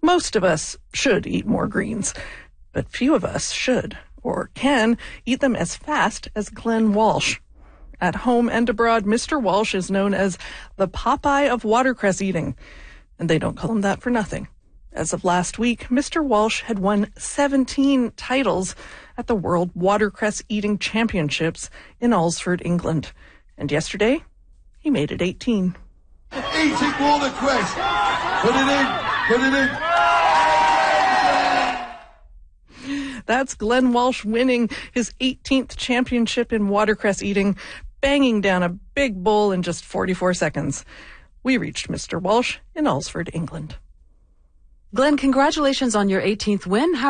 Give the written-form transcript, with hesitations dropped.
Most of us should eat more greens, but few of us should or can eat them as fast as Glenn Walsh. At home and abroad, Mr. Walsh is known as the Popeye of watercress eating, and they don't call him that for nothing. As of last week, Mr. Walsh had won 17 titles at the World Watercress Eating Championships in Alresford, England. And yesterday, he made it 18. Eating watercress. Put it in. Put it in. That's Glenn Walsh winning his 18th championship in watercress eating, banging down a big bowl in just 44 seconds. We reached Mr. Walsh in Alresford, England. Glenn, congratulations on your 18th win. How